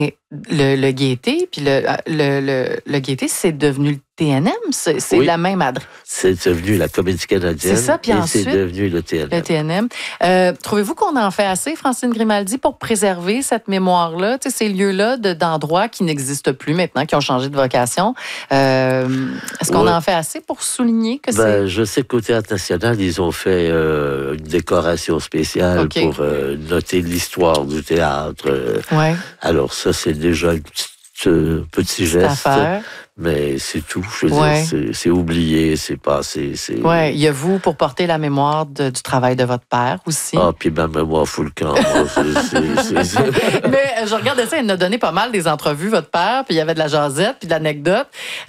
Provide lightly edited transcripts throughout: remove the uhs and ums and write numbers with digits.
Le Gaieté, puis le Gaieté, c'est devenu le TNM, c'est la même adresse. C'est devenu la Comédie canadienne. C'est ça, puis ensuite, c'est devenu le TNM. Le TNM. Trouvez-vous qu'on en fait assez, Francine Grimaldi, pour préserver cette mémoire-là, ces lieux-là d'endroits qui n'existent plus maintenant, qui ont changé de vocation? Est-ce qu'on en fait assez pour souligner que c'est... Je sais qu'au Théâtre national, ils ont fait une décoration spéciale pour noter l'histoire du théâtre. Ouais. Alors ça, c'est déjà un petit geste. Mais c'est tout. Je veux dire, c'est oublié, c'est passé. Oui, il y a vous pour porter la mémoire du travail de votre père aussi. Ah, puis ma mémoire fout le camp. Mais je regardais ça, il nous a donné pas mal des entrevues, votre père, puis il y avait de la jasette, puis de l'anecdote.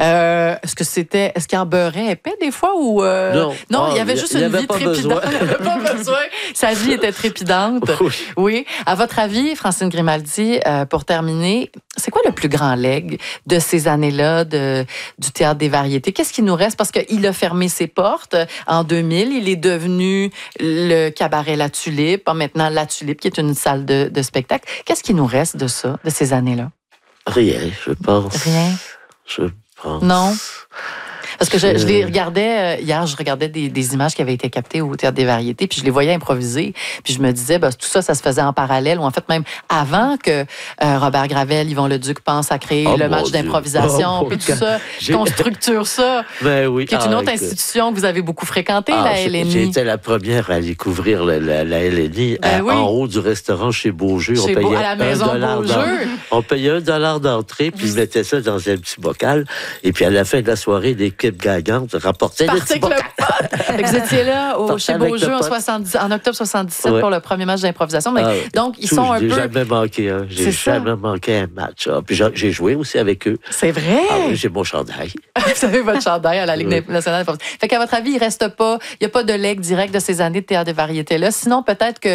Est-ce qu'il en beurrait épais des fois ou Non, il y avait juste une vie trépidante. Il n'y avait pas besoin. Sa vie était trépidante. Oui. À votre avis, Francine Grimaldi, pour terminer, c'est quoi le plus grand legs de ces années-là du Théâtre des variétés? Qu'est-ce qui nous reste? Parce qu'il a fermé ses portes en 2000. Il est devenu le cabaret La Tulipe. Maintenant, La Tulipe, qui est une salle de spectacle. Qu'est-ce qui nous reste de ça, de ces années-là? Rien, je pense. Rien? Je pense. Non? Parce que je les regardais, hier, je regardais des images qui avaient été captées au Théâtre des variétés, puis je les voyais improviser, puis je me disais, tout ça se faisait en parallèle, ou en fait même avant que Robert Gravel, Yvon Leduc pense à créer le match d'improvisation, puis tout ça, qu'on structure ça, qui est une autre institution que vous avez beaucoup fréquentée, la LNI. J'étais la première à aller couvrir la LNI en haut du restaurant chez Beaujeu. On payait à la maison Beaujeu. On payait $1 d'entrée, puis je mettais ça dans un petit bocal, et puis à la fin de la soirée, l'équipe gagnante rapportait le petit bocal. Vous étiez là chez Beaujeu en octobre 77 pour le premier match d'improvisation. Donc, ils sont un peu... J'ai jamais manqué J'ai jamais manqué un match. Puis j'ai joué aussi avec eux. C'est vrai? J'ai mon chandail. Vous avez votre chandail à la Ligue nationale d'improvisation. Fait qu'à votre avis, il reste pas... Il n'y a pas de legs direct de ces années de théâtre de variété-là. Sinon, peut-être que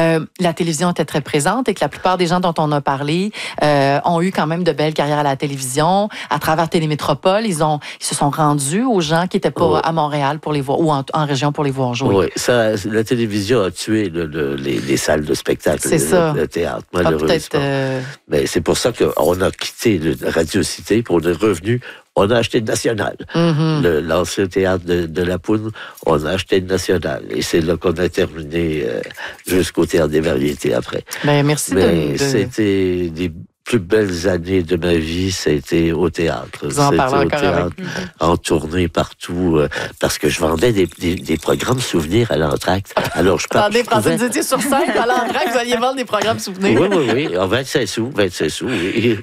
la télévision était très présente et que la plupart des gens dont on a parlé ont eu quand même de belles carrières à la télévision. À travers Télémétropole, ils se sont rendus aux gens qui n'étaient pas à Montréal pour les voir ou en région pour les voir jouer. Oui, la télévision a tué les salles de spectacle, le théâtre, malheureusement. Mais c'est pour ça qu'on a quitté Radio Cité, puis on est revenu. On a acheté le National. L'ancien théâtre de la Poudre, on a acheté le National. Et c'est là qu'on a terminé jusqu'au Théâtre des variétés après. Merci. Mais c'était des plus belles années de ma vie, c'était au théâtre. Vous en parlez encore avec lui. En tournée partout, parce que je vendais des programmes souvenirs à l'entracte. Alors, Attendez, Francine, vous étiez sur scène à l'entracte, vous alliez vendre des programmes souvenirs. Oui, en 25 sous. Oui.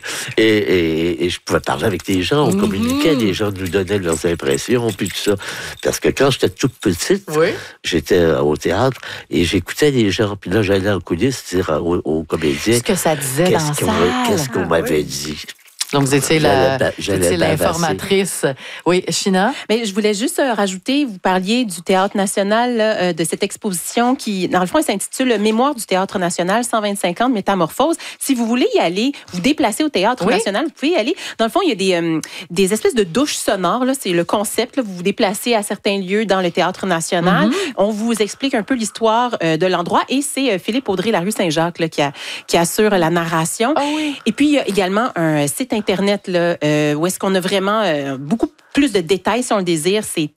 Et je pouvais parler avec des gens, on communiquait, les gens nous donnaient leurs impressions, puis tout ça. Parce que quand j'étais toute petite, j'étais au théâtre et j'écoutais les gens, puis là, j'allais en coulisses dire aux comédiens... Ce que ça disait dans la salle. Qu'est-ce qu'on m'avait dit? Donc, vous étiez l'informatrice. Oui, China? Mais je voulais juste rajouter, vous parliez du Théâtre national, de cette exposition qui, dans le fond, s'intitule « Mémoire du Théâtre national, 125 ans de métamorphose ». Si vous voulez y aller, vous déplacer au Théâtre national, vous pouvez y aller. Dans le fond, il y a des espèces de douches sonores. Là, c'est le concept. Là, vous vous déplacez à certains lieux dans le Théâtre national. On vous explique un peu l'histoire de l'endroit. Et c'est Philippe Audrey, la rue Saint-Jacques, là, qui assure la narration. Et puis, il y a également un site Internet là, où est-ce qu'on a vraiment beaucoup plus de détails si on le désire. C'est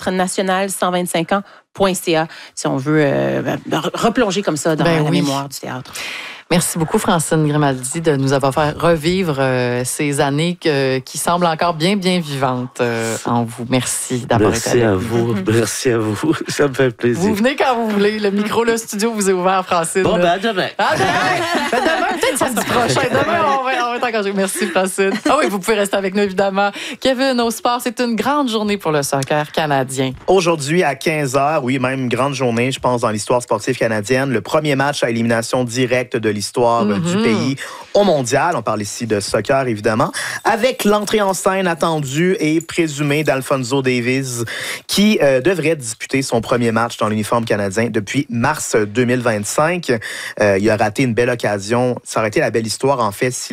théâtre-national-125ans.ca si on veut replonger comme ça dans la mémoire du théâtre. Merci beaucoup, Francine Grimaldi, de nous avoir fait revivre ces années qui semblent encore bien, bien vivantes en vous. Merci d'avoir été avec nous. Merci à vous. Ça me fait plaisir. Vous venez quand vous voulez. Le micro, le studio vous est ouvert, Francine. Bon, à demain. Demain, peut-être samedi prochain. Demain, on va être engagé. Merci, Francine. Ah oui, vous pouvez rester avec nous, évidemment. Kevin, au sport, c'est une grande journée pour le soccer canadien. Aujourd'hui, à 15h, oui, même une grande journée, je pense, dans l'histoire sportive canadienne. Le premier match à élimination directe de l'histoire du pays au mondial. On parle ici de soccer, évidemment. Avec l'entrée en scène attendue et présumée d'Alphonso Davies, qui devrait disputer son premier match dans l'uniforme canadien depuis mars 2025. Il a raté une belle occasion. Ça aurait été la belle histoire, en fait, s'il n'avait pas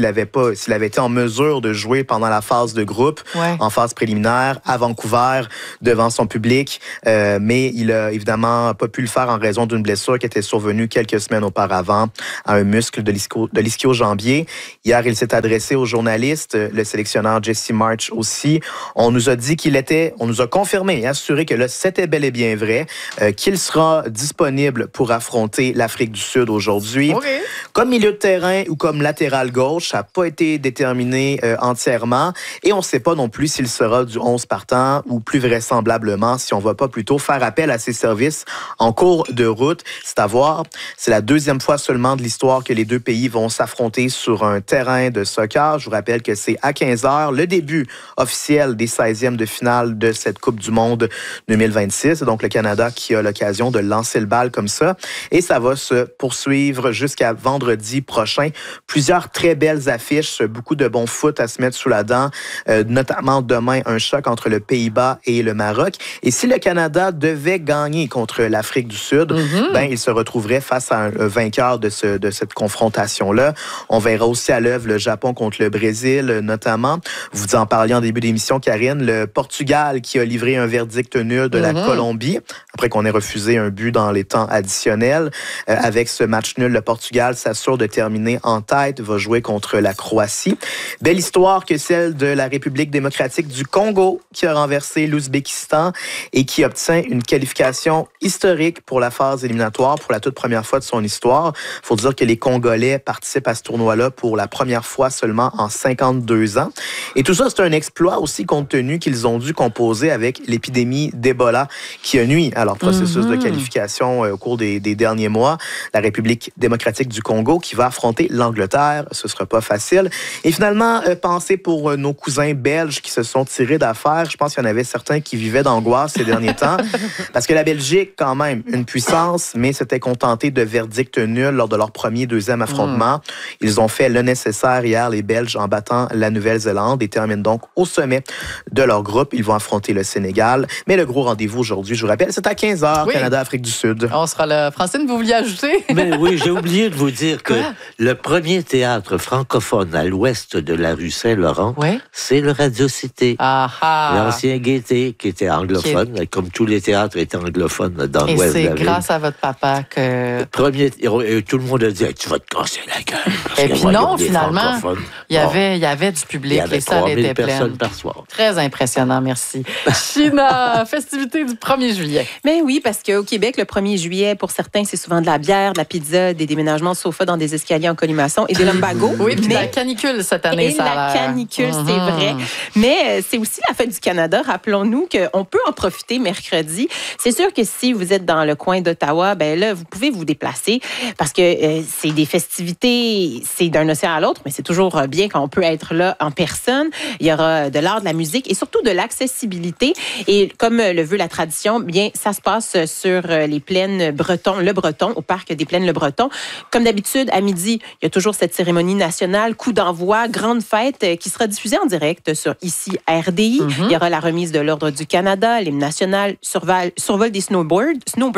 s'il avait été en mesure de jouer pendant la phase de groupe, en phase préliminaire, à Vancouver, devant son public. Mais il a évidemment pas pu le faire en raison d'une blessure qui était survenue quelques semaines auparavant à un muscle de l'ischio-jambier. Hier, il s'est adressé aux journalistes, le sélectionneur Jesse March aussi. On nous a dit on nous a confirmé et assuré que là, c'était bel et bien vrai, qu'il sera disponible pour affronter l'Afrique du Sud aujourd'hui. Comme milieu de terrain ou comme latéral gauche, ça n'a pas été déterminé entièrement. Et on ne sait pas non plus s'il sera du 11 partant ou plus vraisemblablement si on ne va pas plutôt faire appel à ses services en cours de route. C'est à voir. C'est la deuxième fois seulement de l'histoire que les deux pays vont s'affronter sur un terrain de soccer. Je vous rappelle que c'est à 15h, le début officiel des 16e de finale de cette Coupe du Monde 2026. C'est donc le Canada qui a l'occasion de lancer le bal comme ça. Et ça va se poursuivre jusqu'à vendredi prochain. Plusieurs très belles affiches, beaucoup de bons foot à se mettre sous la dent, notamment demain un choc entre le Pays-Bas et le Maroc. Et si le Canada devait gagner contre l'Afrique du Sud, il se retrouverait face à un vainqueur de cette confrontation-là. On verra aussi à l'œuvre le Japon contre le Brésil, notamment. Vous en parliez en début d'émission, Karine, le Portugal qui a livré un verdict nul de la Colombie, après qu'on ait refusé un but dans les temps additionnels. Avec ce match nul, le Portugal s'assure de terminer en tête, va jouer contre la Croatie. Belle histoire que celle de la République démocratique du Congo, qui a renversé l'Ouzbékistan et qui obtient une qualification historique pour la phase éliminatoire pour la toute première fois de son histoire. Il faut dire que les Congolais participent à ce tournoi-là pour la première fois seulement en 52 ans. Et tout ça, c'est un exploit aussi compte tenu qu'ils ont dû composer avec l'épidémie d'Ebola qui a nui à leur processus de qualification au cours des derniers mois. La République démocratique du Congo qui va affronter l'Angleterre. Ce ne sera pas facile. Et finalement, pensez pour nos cousins belges qui se sont tirés d'affaire. Je pense qu'il y en avait certains qui vivaient d'angoisse ces derniers temps. Parce que la Belgique, quand même, une puissance, mais s'était contentée de verdicts nuls lors de leur premier, deuxième affrontement. Ils ont fait le nécessaire hier, les Belges, en battant la Nouvelle-Zélande et terminent donc au sommet de leur groupe. Ils vont affronter le Sénégal. Mais le gros rendez-vous aujourd'hui, je vous rappelle, c'est à 15h, Canada-Afrique du Sud. On sera là. Francine, vous vouliez ajouter? Mais oui, j'ai oublié de vous dire que le premier théâtre francophone à l'ouest de la rue Saint-Laurent, c'est le Radio Cité. L'ancien Gaîté, qui était anglophone, comme tous les théâtres étaient anglophones dans l'ouest de la ville. Et c'est grâce à votre papa que... Tout le monde a dit, tu vas te casser la gueule. Et puis non, finalement, il y avait du public. Il y avait 3000 personnes par soir. Très impressionnant, merci. China, festivité du 1er juillet. Mais oui, parce qu'au Québec, le 1er juillet, pour certains, c'est souvent de la bière, de la pizza, des déménagements de sofa dans des escaliers en colimaçon et des lumbagos. Oui, puis la canicule cette année, ça a l'air. La canicule, c'est vrai. Mais c'est aussi la fête du Canada. Rappelons-nous qu'on peut en profiter mercredi. C'est sûr que si vous êtes dans le coin d'Ottawa, ben là, vous pouvez vous déplacer parce que c'est des festivités, c'est d'un océan à l'autre, mais c'est toujours bien quand on peut être là en personne. Il y aura de l'art, de la musique et surtout de l'accessibilité. Et comme le veut la tradition, bien, ça se passe sur les plaines Breton, le Breton, au parc des plaines Le Breton. Comme d'habitude, à midi, il y a toujours cette cérémonie nationale, coup d'envoi, grande fête qui sera diffusée en direct sur ici RDI. Il y aura la remise de l'Ordre du Canada, l'hymne national, survol des snowbirds,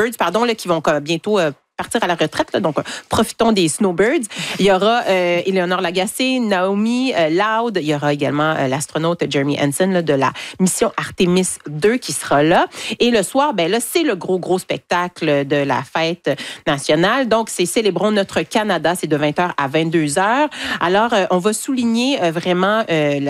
qui vont bientôt partir à la retraite. Là, donc, profitons des snowbirds. Il y aura Éléonore Lagacé, Naomi Loud. Il y aura également l'astronaute Jeremy Hansen de la mission Artemis 2 qui sera là. Et le soir, ben là, c'est le gros spectacle de la fête nationale. Donc, c'est Célébrons notre Canada. C'est de 20h à 22h. Alors, on va souligner vraiment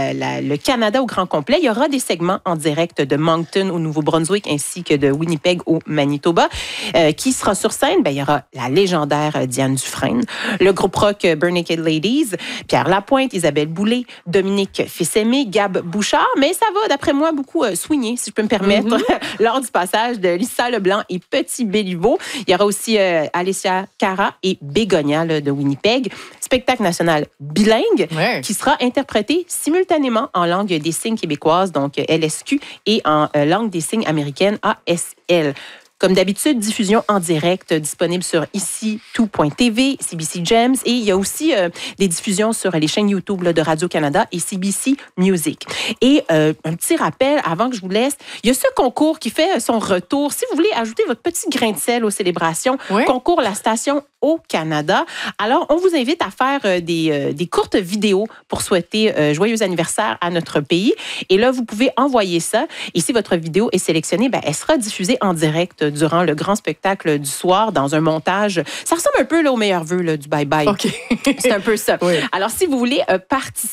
le Canada au grand complet. Il y aura des segments en direct de Moncton au Nouveau-Brunswick ainsi que de Winnipeg au Manitoba. Qui sera sur scène? Ben, il y aura la légendaire Diane Dufresne, le groupe rock Burn Naked Ladies, Pierre Lapointe, Isabelle Boulay, Dominique Fils-Aimé, Gab Bouchard, mais ça va, d'après moi, beaucoup swinguer, si je peux me permettre, lors du passage de Lisa Leblanc et Petit Béliveau. Il y aura aussi Alessia Cara et Bégonia de Winnipeg. Spectacle national bilingue qui sera interprété simultanément en langue des signes québécoise, donc LSQ, et en langue des signes américaine, ASL. Comme d'habitude, diffusion en direct disponible sur ici-tout.tv, CBC Gems, et il y a aussi des diffusions sur les chaînes YouTube là, de Radio-Canada et CBC Music. Et un petit rappel, avant que je vous laisse, il y a ce concours qui fait son retour. Si vous voulez ajouter votre petit grain de sel aux célébrations, concours La Station au Canada. Alors, on vous invite à faire des courtes vidéos pour souhaiter joyeux anniversaire à notre pays. Et là, vous pouvez envoyer ça. Et si votre vidéo est sélectionnée, elle sera diffusée en direct durant le grand spectacle du soir dans un montage. Ça ressemble un peu là, au meilleur vœu là, du bye-bye. Okay. C'est un peu ça. Oui. Alors, si vous voulez participer,